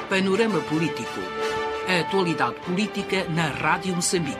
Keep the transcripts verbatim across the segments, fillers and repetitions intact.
Panorama Político. A atualidade política na Rádio Moçambique.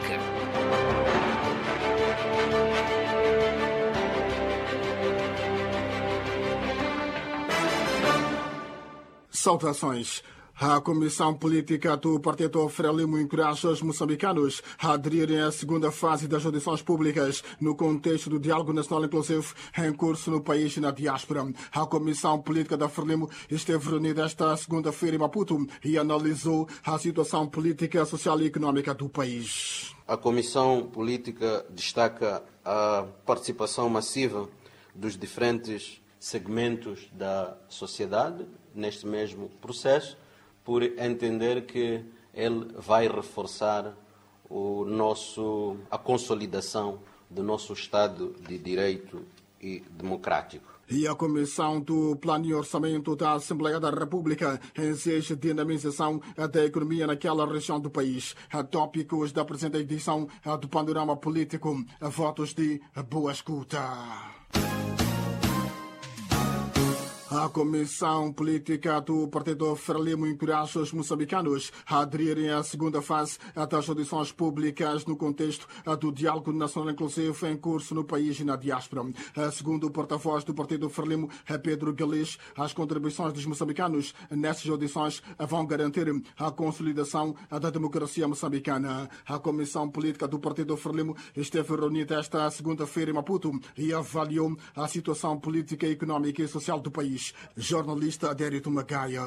Saudações. A Comissão Política do Partido Frelimo encoraja os moçambicanos a aderirem à segunda fase das audições públicas no contexto do diálogo nacional inclusivo em curso no país e na diáspora. A Comissão Política da Frelimo esteve reunida esta segunda-feira em Maputo e analisou a situação política, social e económica do país. A Comissão Política destaca a participação massiva dos diferentes segmentos da sociedade neste mesmo processo, por entender que ele vai reforçar o nosso, a consolidação do nosso Estado de Direito e democrático. E a Comissão do Plano e Orçamento da Assembleia da República exige dinamização da economia naquela região do país. Tópicos da presente edição do Panorama Político. Votos de boa escuta. A Comissão Política do Partido Frelimo encoraja os moçambicanos a aderirem à segunda fase das audições públicas no contexto do diálogo nacional inclusivo em curso no país e na diáspora. Segundo o porta-voz do Partido Frelimo, Pedro Guelis, as contribuições dos moçambicanos nessas audições vão garantir a consolidação da democracia moçambicana. A Comissão Política do Partido Frelimo esteve reunida esta segunda-feira em Maputo e avaliou a situação política, económica e social do país. Jornalista Adérito Magaia.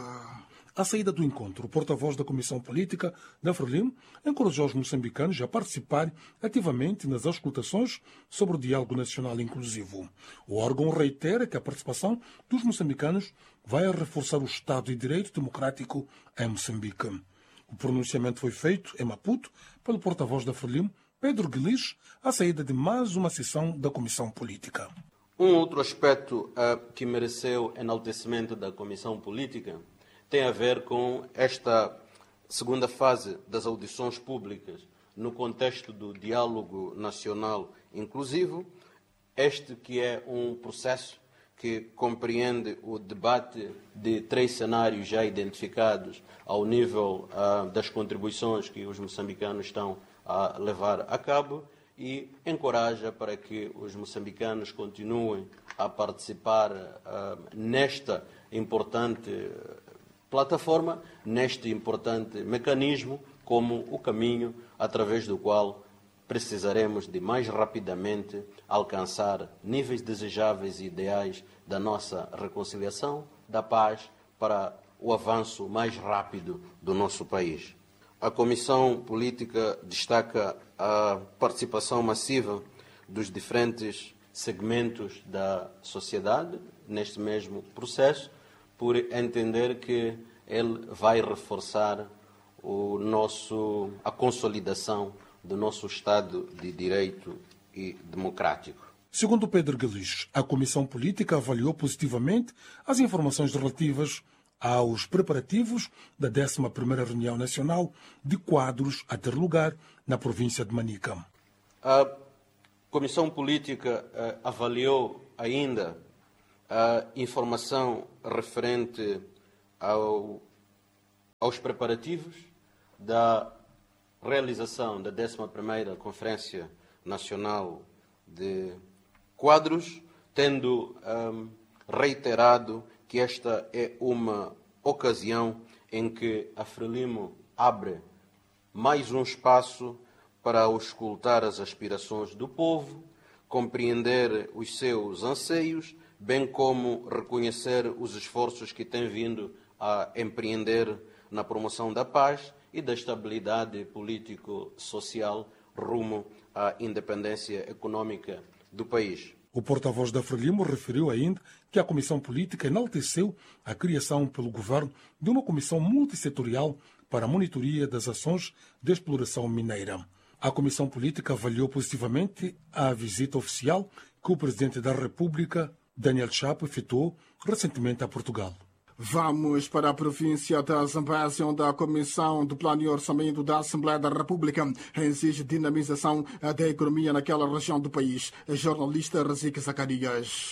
À saída do encontro, o porta-voz da Comissão Política da Frelimo encorajou os moçambicanos a participarem ativamente nas auscultações sobre o diálogo nacional inclusivo. O órgão reitera que a participação dos moçambicanos vai reforçar o Estado de Direito democrático em Moçambique. O pronunciamento foi feito em Maputo pelo porta-voz da Frelimo, Pedro Guelis, à saída de mais uma sessão da Comissão Política. Um outro aspecto uh, que mereceu enaltecimento da Comissão Política tem a ver com esta segunda fase das audições públicas no contexto do diálogo nacional inclusivo, este que é um processo que compreende o debate de três cenários já identificados ao nível uh, das contribuições que os moçambicanos estão a levar a cabo, e encoraja para que os moçambicanos continuem a participar uh, nesta importante plataforma, neste importante mecanismo, como o caminho através do qual precisaremos de mais rapidamente alcançar níveis desejáveis e ideais da nossa reconciliação, da paz, para o avanço mais rápido do nosso país. A Comissão Política destaca a participação massiva dos diferentes segmentos da sociedade neste mesmo processo, por entender que ele vai reforçar o nosso, a consolidação do nosso Estado de Direito e democrático. Segundo Pedro Guelis, a Comissão Política avaliou positivamente as informações relativas aos preparativos da décima primeira Reunião Nacional de Quadros a ter lugar na província de Manica. A Comissão Política uh, avaliou ainda a informação referente ao, aos preparativos da realização da décima primeira Conferência Nacional de Quadros, tendo um, reiterado que esta é uma ocasião em que a Frelimo abre mais um espaço para auscultar as aspirações do povo, compreender os seus anseios, bem como reconhecer os esforços que tem vindo a empreender na promoção da paz e da estabilidade político-social rumo à independência econômica do país. O porta-voz da Frelimo referiu ainda que a Comissão Política enalteceu a criação pelo Governo de uma comissão multissetorial para a monitoria das ações de exploração mineira. A Comissão Política avaliou positivamente a visita oficial que o Presidente da República, Daniel Chapo, efetuou recentemente a Portugal. Vamos para a província da Zambésia, onde a Comissão do Plano e Orçamento da Assembleia da República exige dinamização da economia naquela região do país. Jornalista Razik Zacarias.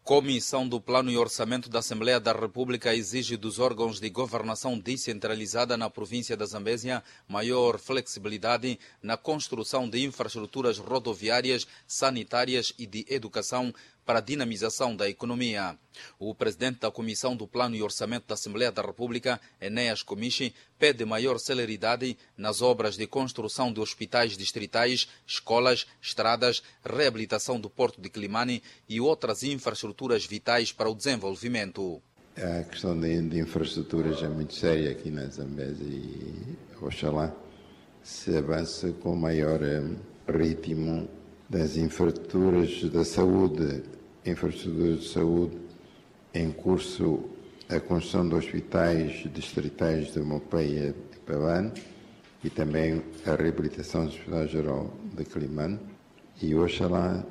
Comissão do Plano e Orçamento da Assembleia da República exige dos órgãos de governação descentralizada na província da Zambésia maior flexibilidade na construção de infraestruturas rodoviárias, sanitárias e de educação para a dinamização da economia. O presidente da Comissão do Plano e Orçamento da Assembleia da República, Enéas Comichi, pede maior celeridade nas obras de construção de hospitais distritais, escolas, estradas, reabilitação do Porto de Quilimane e outras infraestruturas vitais para o desenvolvimento. A questão de, de infraestruturas é muito séria aqui na Zambésia e oxalá se avance com maior ritmo das infraestruturas da saúde, infraestruturas de saúde, em curso a construção de hospitais distritais de Mopeia e Pavane e também a reabilitação do Hospital Geral de Quilimane e oxalá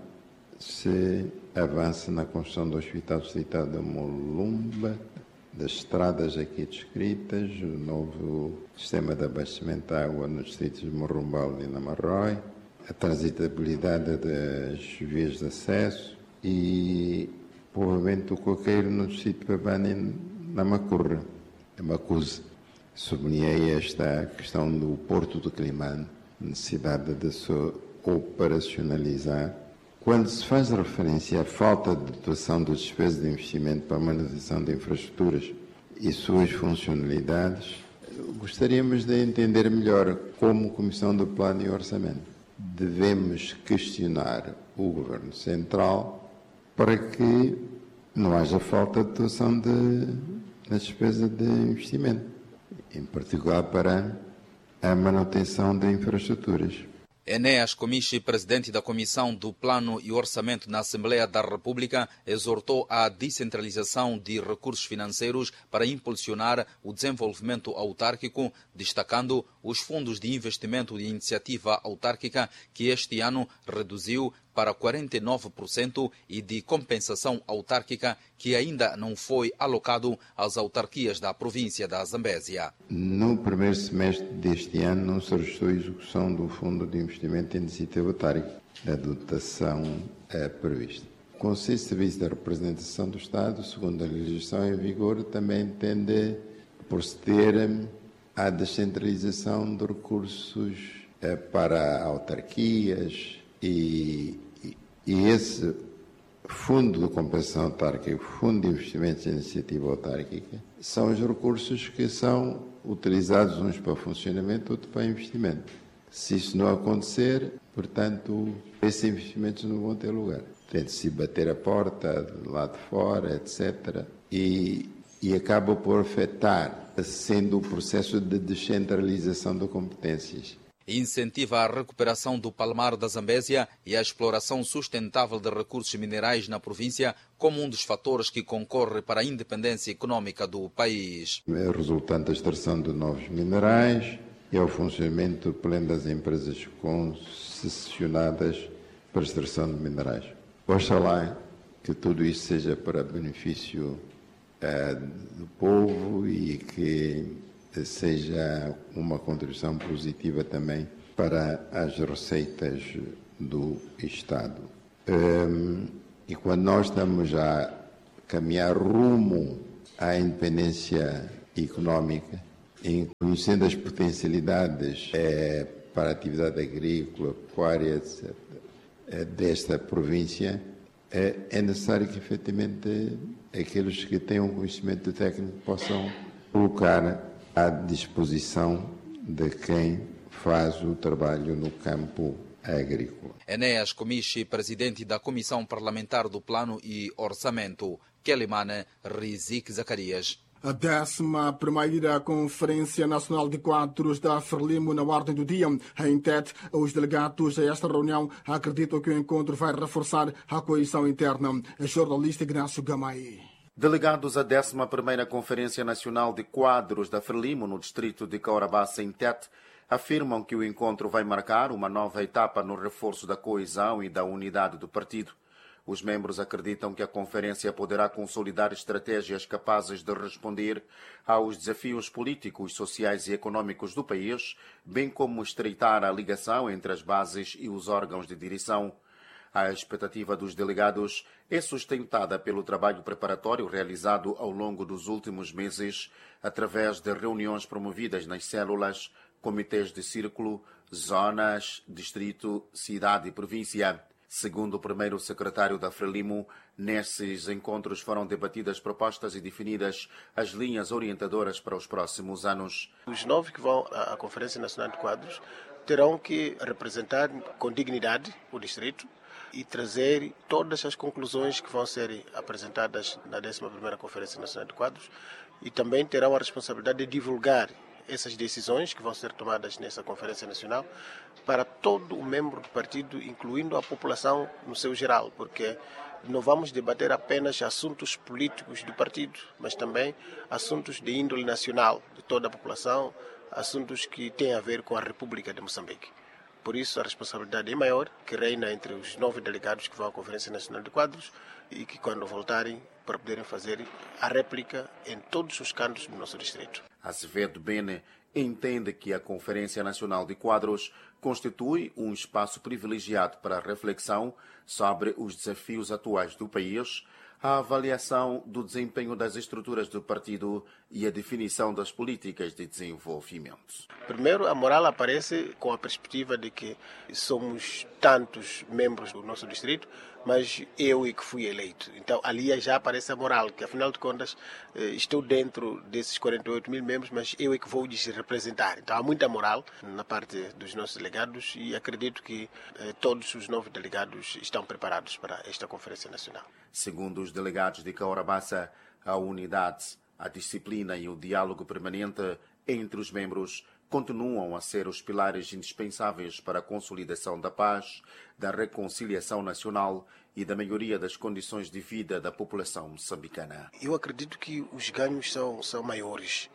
se avance na construção do Hospital Distrital de Molumba, das estradas aqui descritas, o novo sistema de abastecimento de água nos distritos de Morumbal e Namarrói, a transitabilidade das vias de acesso e povoamento do coqueiro no distrito de Pavane na Macurra, a Macuse. Sublinhei esta questão do Porto de Quilimane, necessidade de se operacionalizar. Quando se faz referência à falta de dotação de despesas de investimento para a manutenção de infraestruturas e suas funcionalidades, gostaríamos de entender melhor como Comissão do Plano e Orçamento devemos questionar o Governo Central para que não haja falta de dotação de, de despesa de investimento, em particular para a manutenção de infraestruturas. Enéas Comichi, presidente da Comissão do Plano e Orçamento na Assembleia da República, exortou a descentralização de recursos financeiros para impulsionar o desenvolvimento autárquico, destacando os fundos de investimento de iniciativa autárquica, que este ano reduziu para quarenta e nove por cento, e de compensação autárquica, que ainda não foi alocado às autarquias da província da Zambésia. No primeiro semestre deste ano não se registrou a execução do Fundo de Investimento em Iniciativa Autárquica, da dotação é, prevista. O Conselho de Serviço da Representação do Estado, segundo a legislação em vigor, também tende a proceder à descentralização de recursos é, para autarquias e E esse Fundo de Compensação Autárquica, Fundo de Investimentos em Iniciativa Autárquica, são os recursos que são utilizados uns para funcionamento, outros para investimento. Se isso não acontecer, portanto, esses investimentos não vão ter lugar. Tem de se bater a porta, lá de fora, etcétera. E, e acaba por afetar, sendo o processo de descentralização de competências. Incentiva a recuperação do palmar da Zambésia e a exploração sustentável de recursos minerais na província como um dos fatores que concorre para a independência econômica do país. É resultante da extração de novos minerais e ao funcionamento pleno das empresas concessionadas para a extração de minerais. Oxalá que tudo isso seja para benefício eh, do povo e que seja uma contribuição positiva também para as receitas do Estado. Um, e quando nós estamos a caminhar rumo à independência económica, em conhecendo as potencialidades é, para a atividade agrícola, pecuária, etcétera, é, desta província, é, é necessário que, efetivamente, aqueles que têm um conhecimento técnico possam colocar à disposição de quem faz o trabalho no campo agrícola. Enéas Comichi, presidente da Comissão Parlamentar do Plano e Orçamento. Quilimane, Rizik Zacarias. A décima primeira Conferência Nacional de Quadros da Frelimo na ordem do dia. Em Tete, os delegados a esta reunião acreditam que o encontro vai reforçar a coesão interna. A jornalista Ignácio Gamay. Delegados à décima primeira Conferência Nacional de Quadros da Frelimo, no distrito de Caurabassa, em Tete, afirmam que o encontro vai marcar uma nova etapa no reforço da coesão e da unidade do partido. Os membros acreditam que a conferência poderá consolidar estratégias capazes de responder aos desafios políticos, sociais e econômicos do país, bem como estreitar a ligação entre as bases e os órgãos de direção. A expectativa dos delegados é sustentada pelo trabalho preparatório realizado ao longo dos últimos meses, através de reuniões promovidas nas células, comitês de círculo, zonas, distrito, cidade e província. Segundo o primeiro secretário da Frelimo, nesses encontros foram debatidas propostas e definidas as linhas orientadoras para os próximos anos. Os novos que vão à Conferência Nacional de Quadros terão que representar com dignidade o distrito e trazer todas as conclusões que vão ser apresentadas na décima primeira Conferência Nacional de Quadros e também terão a responsabilidade de divulgar essas decisões que vão ser tomadas nessa Conferência Nacional para todo o membro do partido, incluindo a população no seu geral, porque não vamos debater apenas assuntos políticos do partido, mas também assuntos de índole nacional de toda a população, assuntos que têm a ver com a República de Moçambique. Por isso, a responsabilidade é maior, que reina entre os nove delegados que vão à Conferência Nacional de Quadros e que, quando voltarem, para poderem fazer a réplica em todos os cantos do nosso distrito. Azevedo Bene entende que a Conferência Nacional de Quadros constitui um espaço privilegiado para a reflexão sobre os desafios atuais do país, a avaliação do desempenho das estruturas do partido e a definição das políticas de desenvolvimento. Primeiro, a moral aparece com a perspectiva de que somos tantos membros do nosso distrito, mas eu é que fui eleito. Então, ali já aparece a moral, que afinal de contas estou dentro desses quarenta e oito mil membros, mas eu é que vou lhes representar. Então, há muita moral na parte dos nossos delegados e acredito que eh, todos os novos delegados estão preparados para esta Conferência Nacional. Segundo os delegados de Caorabassa, a unidade, a disciplina e o diálogo permanente entre os membros continuam a ser os pilares indispensáveis para a consolidação da paz, da reconciliação nacional e da melhoria das condições de vida da população moçambicana. Eu acredito que os ganhos são, são maiores,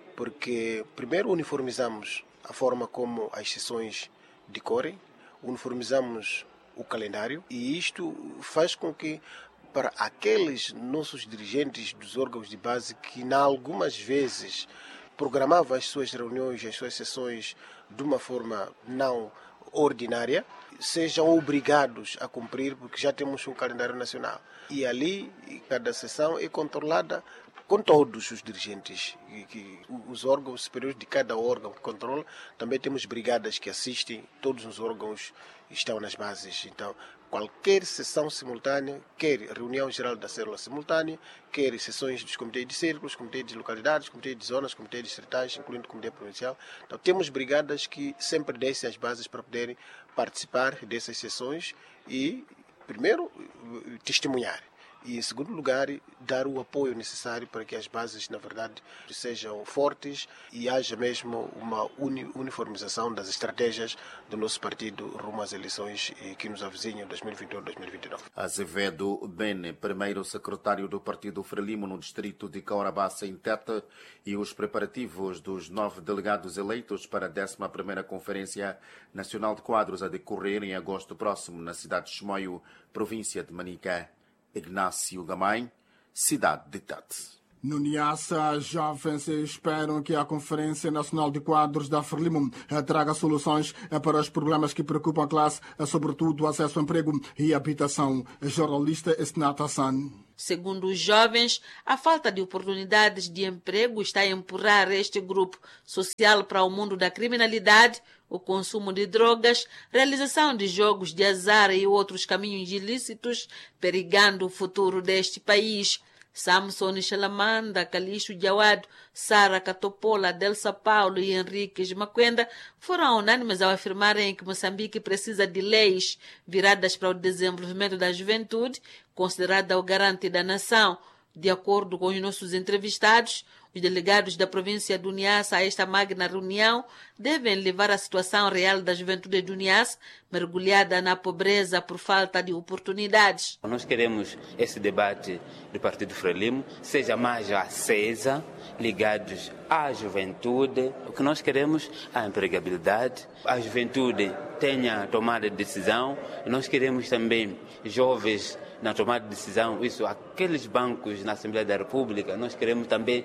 porque primeiro uniformizamos a forma como as sessões decorrem, uniformizamos o calendário e isto faz com que para aqueles nossos dirigentes dos órgãos de base que, em algumas vezes, programavam as suas reuniões, as suas sessões de uma forma não ordinária, sejam obrigados a cumprir, porque já temos um calendário nacional. E ali, cada sessão é controlada com todos os dirigentes, e que os órgãos superiores de cada órgão que controla, também temos brigadas que assistem, todos os órgãos estão nas bases. Então, qualquer sessão simultânea, quer reunião geral da célula simultânea, quer sessões dos comitês de círculos, comitês de localidades, comitês de zonas, comitês distritais, incluindo o comitê provincial. Então, temos brigadas que sempre descem as bases para poderem participar dessas sessões e, primeiro, testemunhar. E, em segundo lugar, dar o apoio necessário para que as bases, na verdade, sejam fortes e haja mesmo uma uni- uniformização das estratégias do nosso partido rumo às eleições que nos avizinham dois mil e vinte e um a dois mil e vinte e nove. Azevedo Bene, primeiro secretário do Partido Frelimo no distrito de Caorabassa, em Tete, e os preparativos dos nove delegados eleitos para a décima primeira Conferência Nacional de Quadros a decorrer em agosto próximo na cidade de Chimoio, província de Manica. Ignácio Gamay, cidade de Tete. No Niassa, jovens esperam que a Conferência Nacional de Quadros da Frelimo traga soluções para os problemas que preocupam a classe, sobretudo o acesso ao emprego e habitação. Jornalista Esnat Hassan. Segundo os jovens, a falta de oportunidades de emprego está a empurrar este grupo social para o mundo da criminalidade, o consumo de drogas, realização de jogos de azar e outros caminhos ilícitos, perigando o futuro deste país. Samson Shalamanda, Calixto Jawad, Sara Catopola, Delsa Paulo e Henrique Maquenda foram unânimes ao afirmarem que Moçambique precisa de leis viradas para o desenvolvimento da juventude, considerada o garante da nação. De acordo com os nossos entrevistados, os delegados da província do Niassa a esta magna reunião devem levar a situação real da juventude do Niassa, mergulhada na pobreza por falta de oportunidades. Nós queremos esse debate do Partido Frelimo seja mais acesa, ligados à juventude. O que nós queremos é a empregabilidade, a juventude tenha tomada de decisão. Nós queremos também jovens na tomada de decisão, isso, aqueles bancos na Assembleia da República, nós queremos também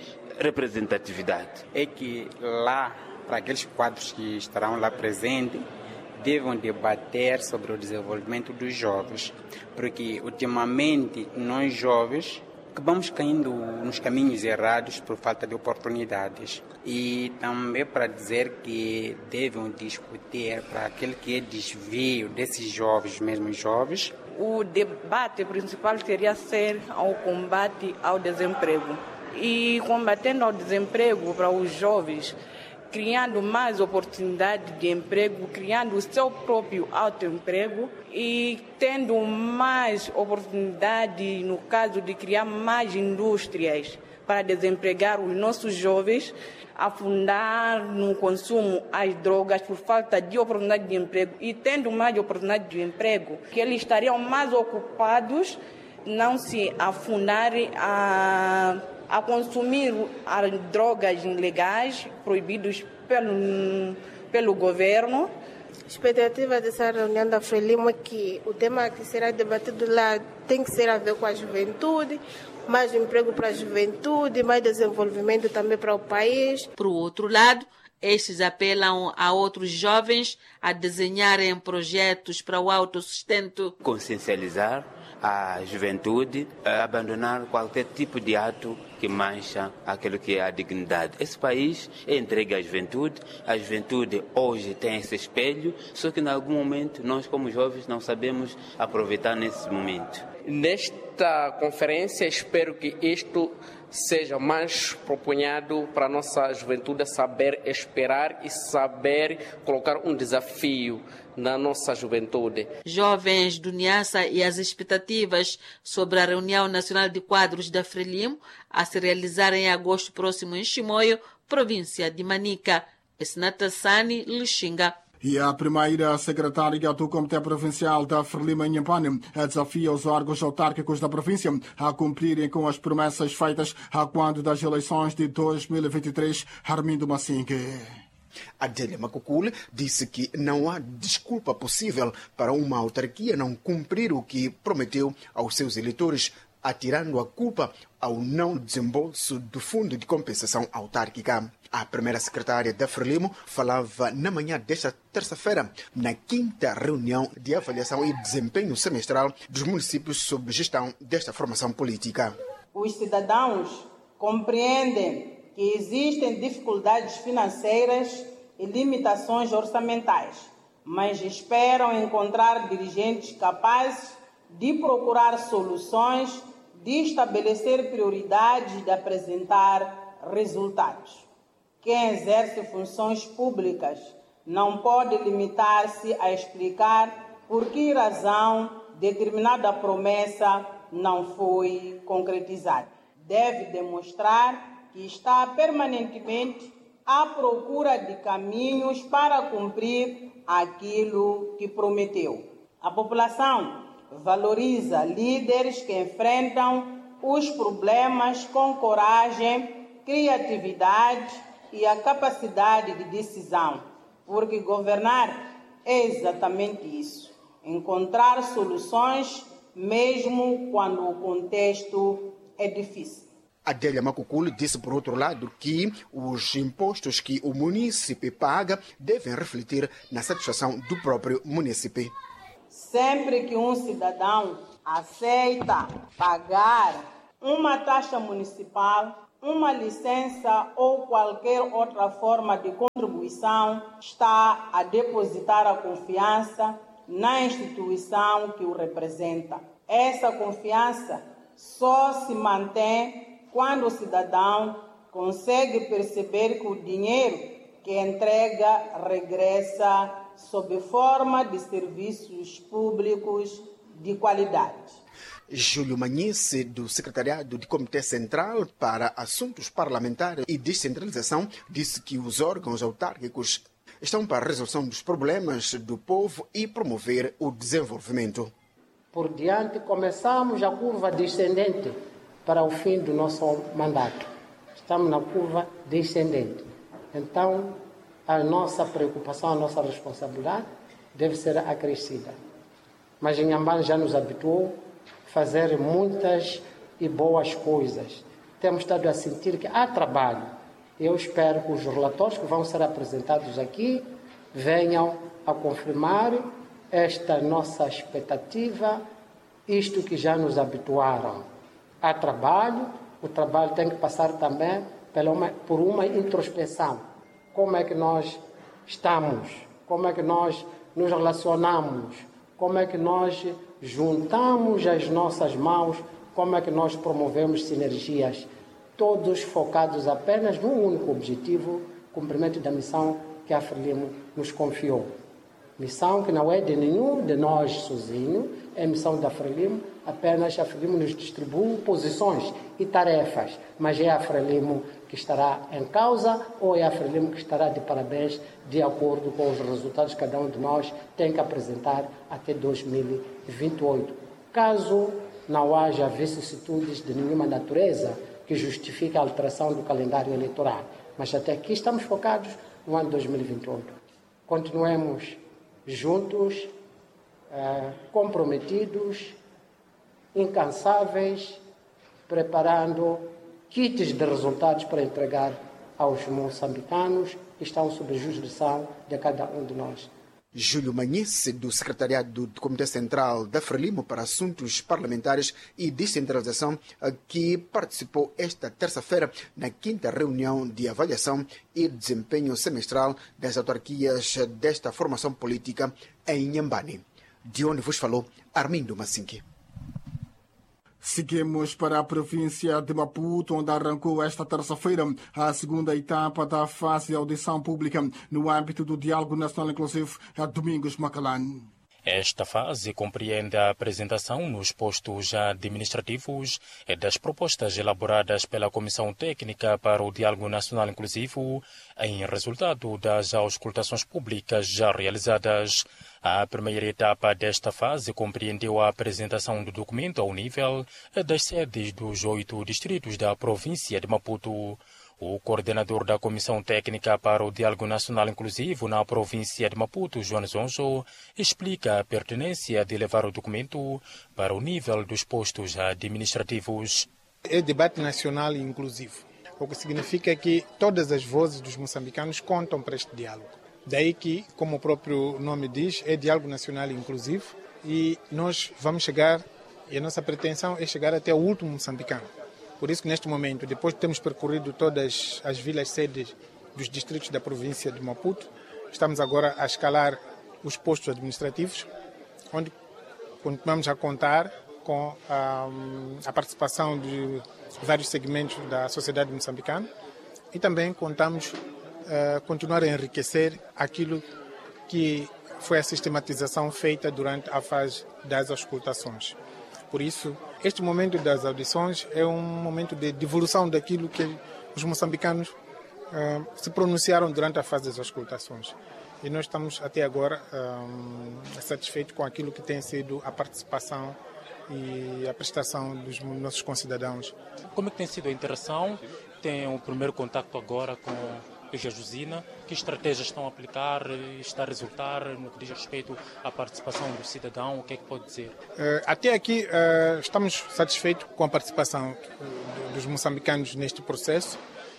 representatividade. É que lá, para aqueles quadros que estarão lá presentes, devam debater sobre o desenvolvimento dos jovens, porque ultimamente nós jovens acabamos caindo nos caminhos errados por falta de oportunidades. E também para dizer que devem discutir para aquele que é desvio desses jovens, mesmo jovens. O debate principal teria ser ao combate ao desemprego. E combatendo ao desemprego para os jovens, criando mais oportunidade de emprego, criando o seu próprio autoemprego e tendo mais oportunidade, no caso de criar mais indústrias para desempregar os nossos jovens, afundar no consumo as drogas por falta de oportunidade de emprego e tendo mais oportunidade de emprego, que eles estariam mais ocupados, não se afundarem a... a consumir as drogas ilegais proibidas pelo, pelo governo. A expectativa dessa reunião da Frelimo é que o tema que será debatido lá tem que ser a ver com a juventude, mais emprego para a juventude, mais desenvolvimento também para o país. Por outro lado, estes apelam a outros jovens a desenharem projetos para o autossustento. Consciencializar a juventude, a abandonar qualquer tipo de ato que mancha aquilo que é a dignidade. Esse país é entregue à juventude, a juventude hoje tem esse espelho, só que em algum momento nós como jovens não sabemos aproveitar nesse momento. Nesta conferência espero que isto seja mais propunhado para a nossa juventude saber esperar e saber colocar um desafio na nossa juventude. Jovens do Niassa e as expectativas sobre a reunião nacional de quadros da Frelimo a se realizar em agosto próximo em Chimoio, província de Manica. Esnatassani, Lixinga. E a primeira secretária do Comitê Provincial da Frelimo em Inhambane desafia os órgãos autárquicos da província a cumprirem com as promessas feitas a quando das eleições de dois mil e vinte e três. Armindo Massingue. Adélia Macocule disse que não há desculpa possível para uma autarquia não cumprir o que prometeu aos seus eleitores, atirando a culpa ao não desembolso do Fundo de Compensação Autárquica. A primeira secretária da Frelimo falava na manhã desta terça-feira, na quinta reunião de avaliação e desempenho semestral dos municípios sob gestão desta formação política. Os cidadãos compreendem que existem dificuldades financeiras e limitações orçamentais, mas esperam encontrar dirigentes capazes de procurar soluções, de estabelecer prioridades e de apresentar resultados. Quem exerce funções públicas não pode limitar-se a explicar por que razão determinada promessa não foi concretizada. Deve demonstrar que está permanentemente à procura de caminhos para cumprir aquilo que prometeu. A população valoriza líderes que enfrentam os problemas com coragem, criatividade e a capacidade de decisão, porque governar é exatamente isso, encontrar soluções mesmo quando o contexto é difícil. Adélia Macocule disse, por outro lado, que os impostos que o munícipe paga devem refletir na satisfação do próprio munícipe. Sempre que um cidadão aceita pagar uma taxa municipal, uma licença ou qualquer outra forma de contribuição, está a depositar a confiança na instituição que o representa. Essa confiança só se mantém quando o cidadão consegue perceber que o dinheiro que entrega regressa sob forma de serviços públicos de qualidade. Júlio Manhice, do Secretariado de Comitê Central para Assuntos Parlamentares e Descentralização, disse que os órgãos autárquicos estão para a resolução dos problemas do povo e promover o desenvolvimento. Por diante, começamos a curva descendente para o fim do nosso mandato. Estamos na curva descendente. Então, a nossa preocupação, a nossa responsabilidade deve ser acrescida. Mas Inhambane já nos habituou a fazer muitas e boas coisas. Temos estado a sentir que há trabalho. Eu espero que os relatórios que vão ser apresentados aqui venham a confirmar esta nossa expectativa, isto que já nos habituaram. Há trabalho, o trabalho tem que passar também pela uma, por uma introspeção. Como é que nós estamos? Como é que nós nos relacionamos? Como é que nós juntamos as nossas mãos? Como é que nós promovemos sinergias? Todos focados apenas num único objetivo, cumprimento da missão que a Frelimo nos confiou. Missão que não é de nenhum de nós sozinho, é missão da Frelimo, apenas a Frelimo nos distribui posições e tarefas, mas é a Frelimo que estará em causa ou é a Frelimo que estará de parabéns de acordo com os resultados que cada um de nós tem que apresentar até dois mil e vinte e oito. Caso não haja vicissitudes de nenhuma natureza que justifique a alteração do calendário eleitoral, mas até aqui estamos focados no ano dois mil e vinte e oito. Continuemos juntos, eh, comprometidos, incansáveis, preparando kits de resultados para entregar aos moçambicanos que estão sob a jurisdição de cada um de nós. Júlio Manhice, do Secretariado do Comitê Central da Frelimo para Assuntos Parlamentares e Descentralização, que participou esta terça-feira na quinta reunião de avaliação e desempenho semestral das autarquias desta formação política em Inhambane. De onde vos falou Armindo Massinki. Seguimos para a província de Maputo, onde arrancou esta terça-feira a segunda etapa da fase de audição pública no âmbito do Diálogo Nacional Inclusivo a Domingos Macalán. Esta fase compreende a apresentação nos postos administrativos das propostas elaboradas pela Comissão Técnica para o Diálogo Nacional Inclusivo em resultado das auscultações públicas já realizadas. A primeira etapa desta fase compreendeu a apresentação do documento ao nível das sedes dos oito distritos da província de Maputo. O coordenador da Comissão Técnica para o Diálogo Nacional Inclusivo na província de Maputo, João Zonzo, explica a pertinência de levar o documento para o nível dos postos administrativos. É debate nacional e inclusivo, o que significa que todas as vozes dos moçambicanos contam para este diálogo. Daí que, como o próprio nome diz, é diálogo nacional e inclusivo e nós vamos chegar, e a nossa pretensão é chegar até o último moçambicano. Por isso que neste momento, depois de termos percorrido todas as vilas sedes dos distritos da província de Maputo, estamos agora a escalar os postos administrativos, onde continuamos a contar com a, a participação de vários segmentos da sociedade moçambicana e também contamos a continuar a enriquecer aquilo que foi a sistematização feita durante a fase das auscultações. Por isso, este momento das audições é um momento de devolução daquilo que os moçambicanos uh, se pronunciaram durante a fase das auscultações. E nós estamos até agora um, satisfeitos com aquilo que tem sido a participação e a prestação dos nossos concidadãos. Como é que tem sido a interação? Tem o primeiro contacto agora com a Jajuzina. Que estratégias estão a aplicar e está a resultar no que diz respeito à participação do cidadão? O que é que pode dizer? Uh, até aqui uh, estamos satisfeitos com a participação dos moçambicanos neste processo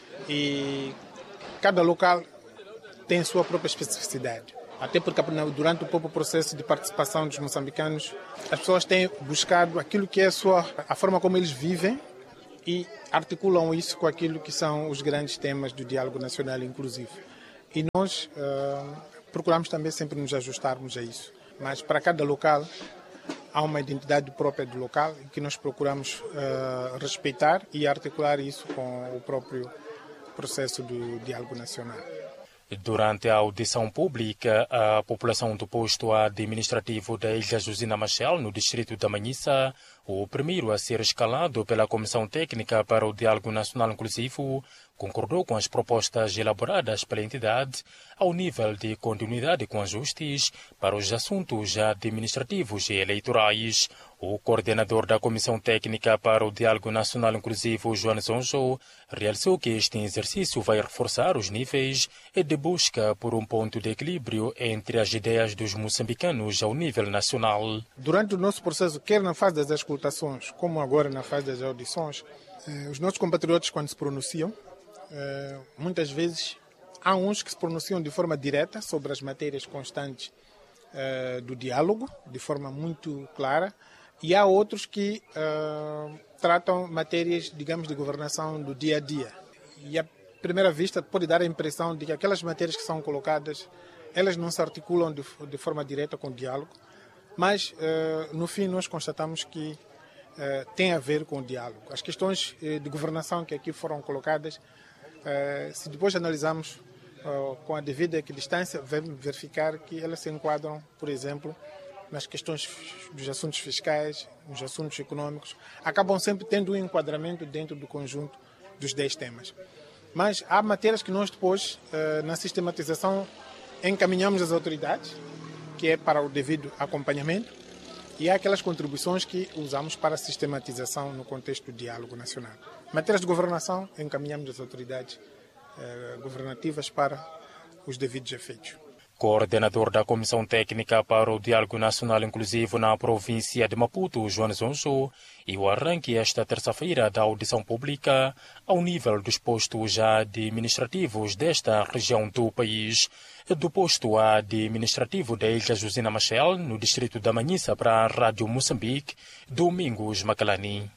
e cada local tem sua própria especificidade. Até porque durante o próprio processo de participação dos moçambicanos, as pessoas têm buscado aquilo que é a, sua, a forma como eles vivem e articulam isso com aquilo que são os grandes temas do diálogo nacional inclusivo. E nós uh, procuramos também sempre nos ajustarmos a isso. Mas para cada local há uma identidade própria do local que nós procuramos uh, respeitar e articular isso com o próprio processo do diálogo nacional. Durante a audição pública, a população do posto administrativo da Ilha Josina Machel, no distrito da Manhissa, o primeiro a ser escalado pela Comissão Técnica para o Diálogo Nacional Inclusivo, concordou com as propostas elaboradas pela entidade ao nível de continuidade com ajustes para os assuntos administrativos e eleitorais. O coordenador da Comissão Técnica para o Diálogo Nacional Inclusivo, João Zonzo, realçou que este exercício vai reforçar os níveis de busca por um ponto de equilíbrio entre as ideias dos moçambicanos ao nível nacional. Durante o nosso processo, quer na fase das auscultações, como agora na fase das audições, os nossos compatriotas, quando se pronunciam, muitas vezes há uns que se pronunciam de forma direta sobre as matérias constantes uh, do diálogo, de forma muito clara, e há outros que uh, tratam matérias, digamos, de governação do dia a dia. E à primeira vista pode dar a impressão de que aquelas matérias que são colocadas, elas não se articulam de, de forma direta com o diálogo, mas uh, no fim nós constatamos que uh, tem a ver com o diálogo. As questões uh, de governação que aqui foram colocadas, uh, se depois analisarmos uh, com a devida equidistância, vamos verificar que elas se enquadram, por exemplo, nas questões dos assuntos fiscais, nos assuntos econômicos, acabam sempre tendo um enquadramento dentro do conjunto dos dez temas. Mas há matérias que nós depois, uh, na sistematização, encaminhamos às autoridades, que é para o devido acompanhamento, e há aquelas contribuições que usamos para a sistematização no contexto do diálogo nacional. Matérias de governação, encaminhamos às autoridades eh, governativas para os devidos efeitos. Coordenador da Comissão Técnica para o Diálogo Nacional Inclusivo na província de Maputo, João Zonzo, e o arranque esta terça-feira da audição pública ao nível dos postos administrativos desta região do país. Do posto administrativo da Ilha Josina Machel, no distrito da Manhissa, para a Rádio Moçambique, Domingos Macalani.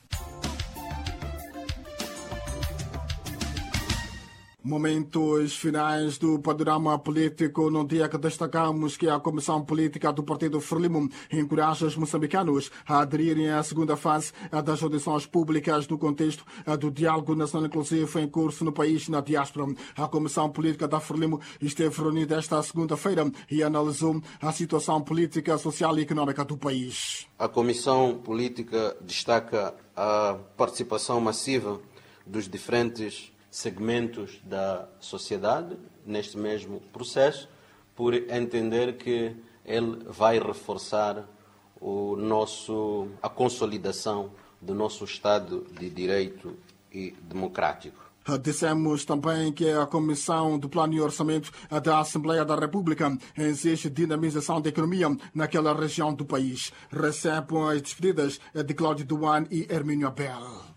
Momentos finais do panorama político, num dia que destacamos que a Comissão Política do Partido Frelimo encoraja os moçambicanos a aderirem à segunda fase das audições públicas no contexto do diálogo nacional inclusivo em curso no país e na diáspora. A Comissão Política da Frelimo esteve reunida esta segunda-feira e analisou a situação política, social e económica do país. A Comissão Política destaca a participação massiva dos diferentes segmentos da sociedade neste mesmo processo, por entender que ele vai reforçar o nosso, a consolidação do nosso Estado de Direito e democrático. Dissemos também que a Comissão do Plano e Orçamento da Assembleia da República exige dinamização da economia naquela região do país. Recebem as despedidas de Cláudio Duan e Hermínio Abel.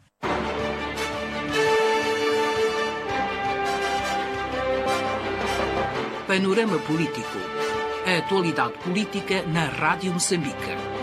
Panorama Político. A atualidade política na Rádio Moçambique.